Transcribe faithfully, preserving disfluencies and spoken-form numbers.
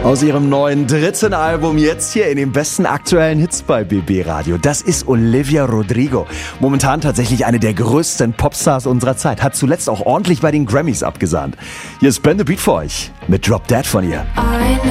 Aus ihrem neuen dritten Album jetzt hier in den besten aktuellen Hits bei B B Radio. Das ist Olivia Rodrigo. Momentan tatsächlich eine der größten Popstars unserer Zeit. Hat zuletzt auch ordentlich bei den Grammys abgesahnt. Hier ist Ben the Beat für euch mit Drop Dead von ihr.